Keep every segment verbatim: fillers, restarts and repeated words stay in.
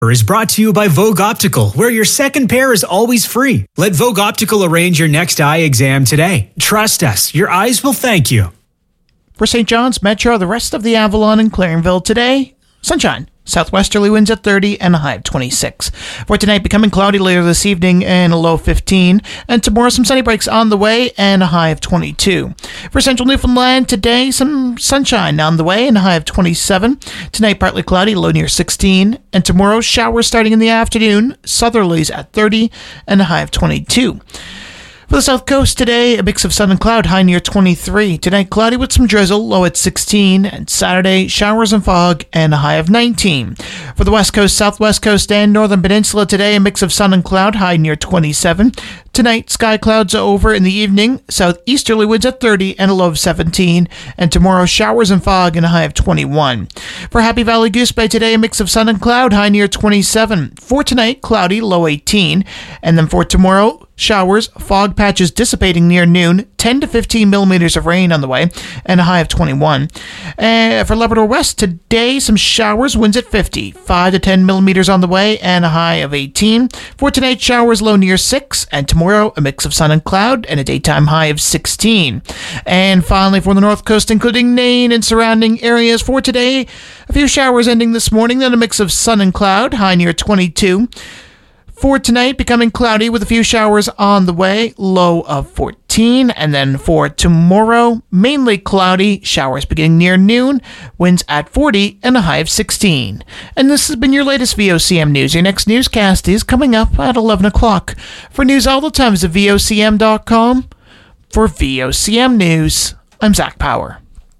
Is brought to you by Vogue Optical, where your second pair is always free. Let Vogue Optical arrange your next eye exam today. Trust us, your eyes will thank you. For Saint John's Metro, the rest of the Avalon and Clarenville today, sunshine. Southwesterly winds at thirty and a high of twenty-six. For tonight, becoming cloudy later this evening and a low fifteen. And tomorrow, some sunny breaks on the way and a high of twenty-two. For central Newfoundland, today, some sunshine on the way and a high of twenty-seven. Tonight, partly cloudy, low near sixteen. And tomorrow, showers starting in the afternoon, southerlies at thirty and a high of twenty-two. For the south coast today, a mix of sun and cloud, high near twenty-three. Tonight, cloudy with some drizzle, low at sixteen. And Saturday, showers and fog, and a high of nineteen. For the west coast, southwest coast, and northern peninsula today, a mix of sun and cloud, high near twenty-seven. Tonight, sky clouds over in the evening, southeasterly winds at thirty and a low of seventeen. And tomorrow, showers and fog, and a high of twenty-one. For Happy Valley Goose Bay today, a mix of sun and cloud, high near twenty-seven. For tonight, cloudy, low eighteen. And then for tomorrow, showers, fog patches dissipating near noon, ten to fifteen millimeters of rain on the way, and a high of twenty-one. Uh, for Labrador West, today, some showers, winds at fifty, five to ten millimeters on the way, and a high of eighteen. For tonight, showers, low near six, and tomorrow, a mix of sun and cloud, and a daytime high of sixteen. And finally, for the North Coast, including Nain and surrounding areas, for today, a few showers ending this morning, then a mix of sun and cloud, high near twenty-two. For tonight, becoming cloudy with a few showers on the way, low of fourteen. And then for tomorrow, mainly cloudy, showers beginning near noon, winds at forty and a high of sixteen. And this has been your latest V O C M News. Your next newscast is coming up at eleven o'clock. For news all the time, visit V O C M dot com. For V O C M News, I'm Zach Power.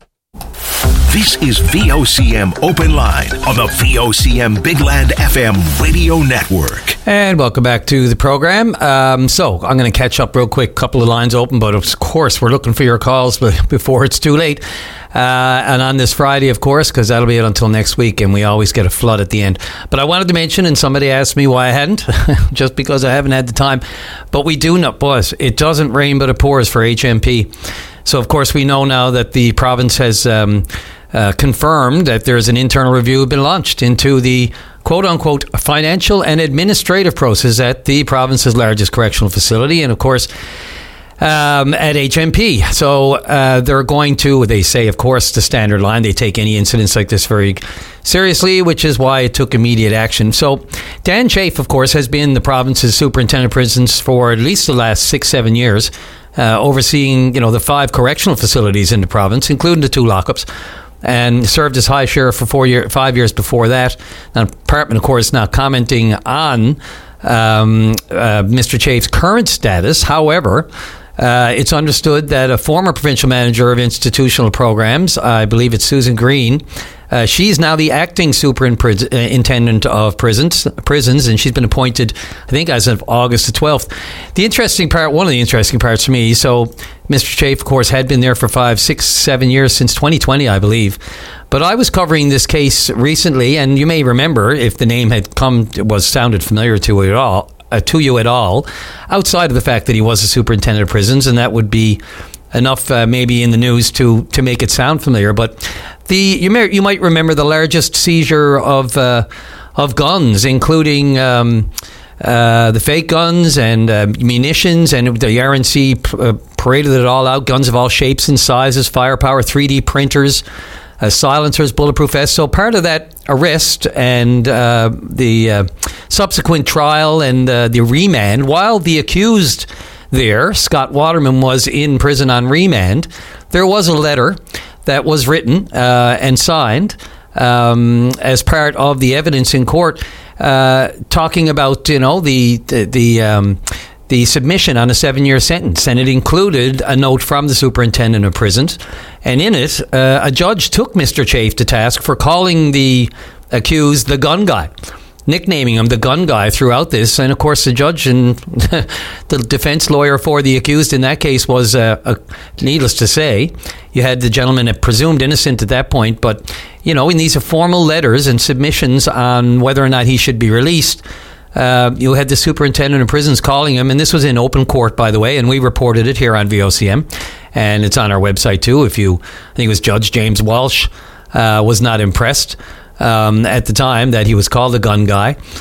This is V O C M Open Line on the V O C M Big Land F M radio network. And welcome back to the program. Um, so I'm going to catch up real quick. Couple of lines open, but of course we're looking for your calls before it's too late. Uh, and on this Friday, of course, because that'll be it until next week, and we always get a flood at the end. But I wanted to mention, and somebody asked me why I hadn't, just because I haven't had the time. But we do know, boys, it doesn't rain, but it pours for H M P. So, of course, we know now that the province has um, uh, confirmed that there's an internal review been launched into the quote-unquote financial and administrative process at the province's largest correctional facility. And, of course, Um, at H M P. So uh, they're going to, they say, of course, the standard line. They take any incidents like this very seriously, which is why it took immediate action. So Dan Chafe, of course, has been the province's superintendent of prisons for at least the last six, seven years, uh, overseeing, you know, the five correctional facilities in the province, including the two lockups, and served as high sheriff for four year, five years before that. Now, the department, of course, now commenting on um, uh, Mister Chafe's current status. However, Uh, it's understood that a former provincial manager of institutional programs, I believe it's Susan Green, uh, she's now the acting superintendent of prisons, prisons, and she's been appointed, I think, as of August the twelfth. The interesting part, one of the interesting parts for me, so Mister Chafe, of course, had been there for five, six, seven years, since twenty twenty, I believe. But I was covering this case recently, and you may remember, if the name had come, was sounded familiar to you at all, Uh, to you at all, outside of the fact that he was a superintendent of prisons, and that would be enough uh, maybe in the news to to make it sound familiar. But the you may you might remember the largest seizure of uh, of guns, including um, uh, the fake guns and uh, munitions, and the R N C uh, paraded it all out. Guns of all shapes and sizes, firepower, three D printers, Uh, silencers, bulletproof vests. So part of that arrest and uh, the uh, subsequent trial and uh, the remand, while the accused there, Scott Waterman, was in prison on remand, there was a letter that was written uh, and signed um, as part of the evidence in court, uh, talking about, you know, the the, the um, the submission on a seven-year sentence, and it included a note from the superintendent of prisons. And in it, uh, a judge took Mister Chafe to task for calling the accused the gun guy, nicknaming him the gun guy throughout this. And, of course, the judge and the defense lawyer for the accused in that case was, uh, a, needless to say, you had the gentleman presumed innocent at that point. But, you know, in these formal letters and submissions on whether or not he should be released, Uh, you had the superintendent of prisons calling him, and this was in open court, by the way, and we reported it here on V O C M, and it's on our website too. If you, I think it was Judge James Walsh, uh, was not impressed um, at the time that he was called a gun guy.